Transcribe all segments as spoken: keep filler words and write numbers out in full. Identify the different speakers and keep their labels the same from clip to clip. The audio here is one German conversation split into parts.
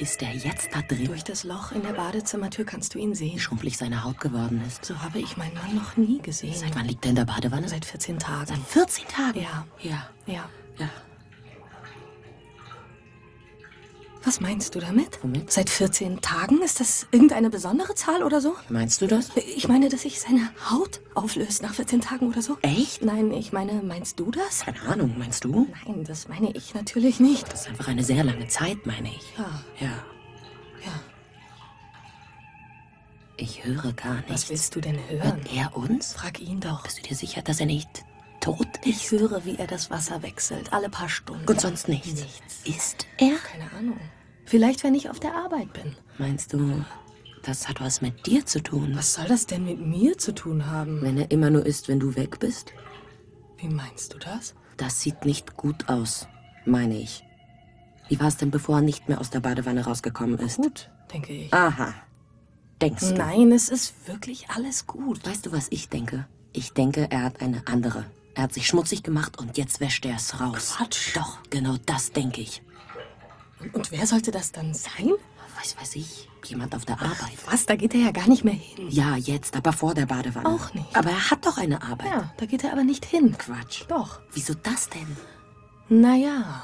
Speaker 1: Ist er jetzt da drin?
Speaker 2: Durch das Loch in der Badezimmertür kannst du ihn sehen.
Speaker 1: Wie schrumpelig seine Haut geworden ist.
Speaker 2: So habe ich meinen Mann noch nie gesehen.
Speaker 1: Seit wann liegt er in der Badewanne?
Speaker 2: Seit vierzehn Tagen.
Speaker 1: Seit vierzehn Tagen?
Speaker 2: Ja.
Speaker 1: Ja.
Speaker 2: Ja.
Speaker 1: Ja.
Speaker 2: Was meinst du damit?
Speaker 1: Womit?
Speaker 2: Seit vierzehn Tagen? Ist das irgendeine besondere Zahl oder so?
Speaker 1: Meinst du das?
Speaker 2: Ich meine, dass sich seine Haut auflöst nach vierzehn Tagen oder so.
Speaker 1: Echt?
Speaker 2: Nein, ich meine, meinst du das?
Speaker 1: Keine Ahnung, meinst du?
Speaker 2: Nein, das meine ich natürlich nicht.
Speaker 1: Das ist einfach eine sehr lange Zeit, meine ich.
Speaker 2: Ja.
Speaker 1: Ja.
Speaker 2: Ja.
Speaker 1: Ich höre gar nichts.
Speaker 2: Was willst du denn hören?
Speaker 1: Hört er uns?
Speaker 2: Frag ihn doch.
Speaker 1: Bist du dir sicher, dass er nicht tot ist?
Speaker 2: Ich höre, wie er das Wasser wechselt, alle paar Stunden.
Speaker 1: Und sonst nichts?
Speaker 2: Nichts.
Speaker 1: Ist er?
Speaker 2: Keine Ahnung. Vielleicht, wenn ich auf der Arbeit bin.
Speaker 1: Meinst du, das hat was mit dir zu tun?
Speaker 2: Was soll das denn mit mir zu tun haben?
Speaker 1: Wenn er immer nur ist, wenn du weg bist?
Speaker 2: Wie meinst du das?
Speaker 1: Das sieht nicht gut aus, meine ich. Wie war es denn, bevor er nicht mehr aus der Badewanne rausgekommen ist?
Speaker 2: Gut, denke ich.
Speaker 1: Aha. Denkst du?
Speaker 2: Nein, es ist wirklich alles gut.
Speaker 1: Weißt du, was ich denke? Ich denke, er hat eine andere. Er hat sich schmutzig gemacht und jetzt wäscht er es raus.
Speaker 2: Quatsch.
Speaker 1: Doch, genau das denke ich.
Speaker 2: Und wer sollte das dann sein?
Speaker 1: Was weiß ich, jemand auf der Arbeit.
Speaker 2: Was, da geht er ja gar nicht mehr hin.
Speaker 1: Ja, jetzt, aber vor der Badewanne.
Speaker 2: Auch nicht.
Speaker 1: Aber er hat doch eine Arbeit.
Speaker 2: Ja, da geht er aber nicht hin.
Speaker 1: Quatsch.
Speaker 2: Doch.
Speaker 1: Wieso das denn?
Speaker 2: Naja,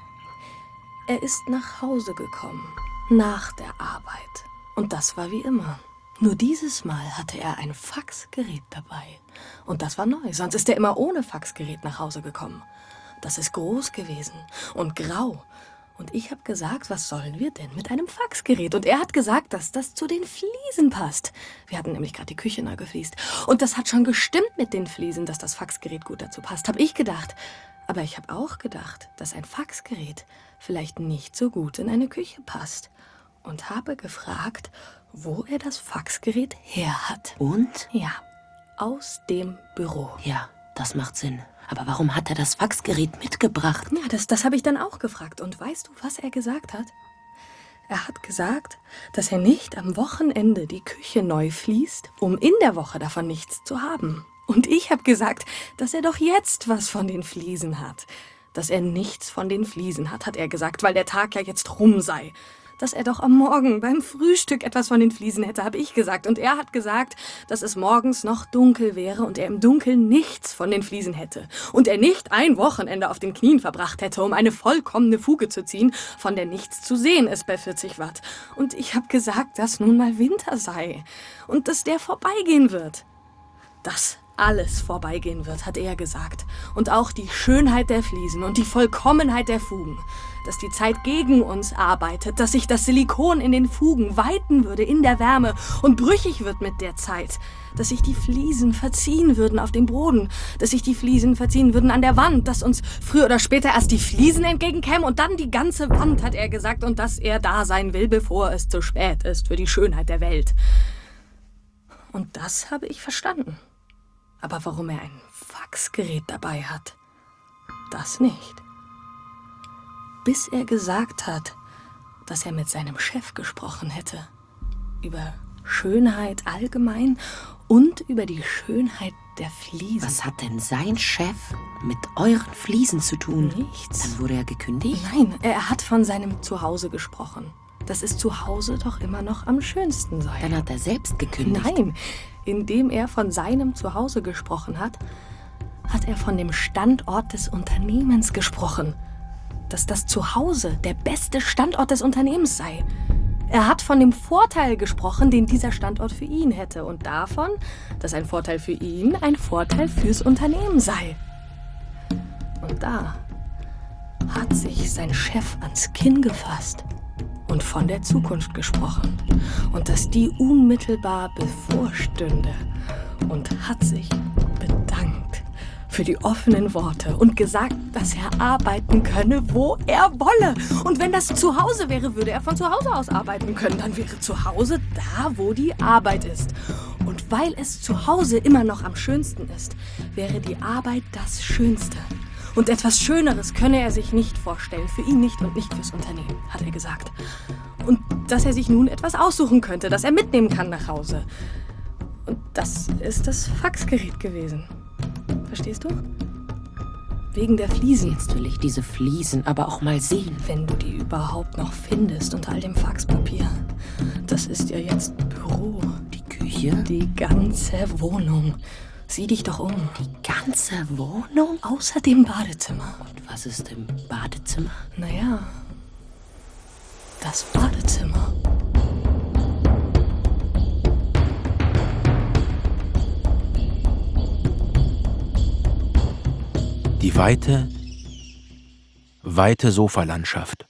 Speaker 2: er ist nach Hause gekommen. Nach der Arbeit. Und das war wie immer. Nur dieses Mal hatte er ein Faxgerät dabei. Und das war neu, sonst ist er immer ohne Faxgerät nach Hause gekommen. Das ist groß gewesen und grau. Und ich habe gesagt, was sollen wir denn mit einem Faxgerät? Und er hat gesagt, dass das zu den Fliesen passt. Wir hatten nämlich gerade die Küche neu gefliest. Und das hat schon gestimmt mit den Fliesen, dass das Faxgerät gut dazu passt, habe ich gedacht. Aber ich habe auch gedacht, dass ein Faxgerät vielleicht nicht so gut in eine Küche passt. Und habe gefragt, wo er das Faxgerät her hat.
Speaker 1: Und?
Speaker 2: Ja, aus dem Büro.
Speaker 1: Ja, das macht Sinn. Aber warum hat er das Faxgerät mitgebracht?
Speaker 2: Ja, das, das habe ich dann auch gefragt. Und weißt du, was er gesagt hat? Er hat gesagt, dass er nicht am Wochenende die Küche neu fließt, um in der Woche davon nichts zu haben. Und ich habe gesagt, dass er doch jetzt was von den Fliesen hat. Dass er nichts von den Fliesen hat, hat er gesagt, weil der Tag ja jetzt rum sei. Dass er doch am Morgen beim Frühstück etwas von den Fliesen hätte, habe ich gesagt. Und er hat gesagt, dass es morgens noch dunkel wäre und er im Dunkeln nichts von den Fliesen hätte. Und er nicht ein Wochenende auf den Knien verbracht hätte, um eine vollkommene Fuge zu ziehen, von der nichts zu sehen ist bei vierzig Watt. Und ich habe gesagt, dass nun mal Winter sei und dass der vorbeigehen wird. Das alles vorbeigehen wird, hat er gesagt. Und auch die Schönheit der Fliesen und die Vollkommenheit der Fugen. Dass die Zeit gegen uns arbeitet, dass sich das Silikon in den Fugen weiten würde in der Wärme und brüchig wird mit der Zeit. Dass sich die Fliesen verziehen würden auf dem Boden. Dass sich die Fliesen verziehen würden an der Wand. Dass uns früher oder später erst die Fliesen entgegenkämen und dann die ganze Wand, hat er gesagt. Und dass er da sein will, bevor es zu spät ist für die Schönheit der Welt. Und das habe ich verstanden. Aber warum er ein Faxgerät dabei hat, das nicht. Bis er gesagt hat, dass er mit seinem Chef gesprochen hätte. Über Schönheit allgemein und über die Schönheit der Fliesen.
Speaker 1: Was hat denn sein Chef mit euren Fliesen zu tun?
Speaker 2: Nichts.
Speaker 1: Dann wurde er gekündigt?
Speaker 2: Nein, er hat von seinem Zuhause gesprochen. Dass es zu Hause doch immer noch am schönsten sei.
Speaker 1: Dann hat er selbst gekündigt?
Speaker 2: Nein, indem er von seinem Zuhause gesprochen hat, hat er von dem Standort des Unternehmens gesprochen. Dass das Zuhause der beste Standort des Unternehmens sei. Er hat von dem Vorteil gesprochen, den dieser Standort für ihn hätte. Und davon, dass ein Vorteil für ihn ein Vorteil fürs Unternehmen sei. Und da hat sich sein Chef ans Kinn gefasst und von der Zukunft gesprochen. Und dass die unmittelbar bevorstünde. Und hat sich bedankt für die offenen Worte und gesagt, dass er arbeiten könne, wo er wolle. Und wenn das zu Hause wäre, würde er von zu Hause aus arbeiten können. Dann wäre zu Hause da, wo die Arbeit ist. Und weil es zu Hause immer noch am schönsten ist, wäre die Arbeit das Schönste. Und etwas Schöneres könne er sich nicht vorstellen. Für ihn nicht und nicht fürs Unternehmen, hat er gesagt. Und dass er sich nun etwas aussuchen könnte, das er mitnehmen kann nach Hause. Und das ist das Faxgerät gewesen. Verstehst du? Wegen der Fliesen.
Speaker 1: Jetzt will ich diese Fliesen aber auch mal sehen.
Speaker 2: Wenn du die überhaupt noch findest unter all dem Faxpapier. Das ist ja jetzt Büro.
Speaker 1: Die Küche?
Speaker 2: Die ganze Wohnung. Sieh dich doch um.
Speaker 1: Die ganze Wohnung?
Speaker 2: Außer dem Badezimmer.
Speaker 1: Und was ist im Badezimmer?
Speaker 2: Naja, das Badezimmer.
Speaker 3: Die weite, weite Sofalandschaft.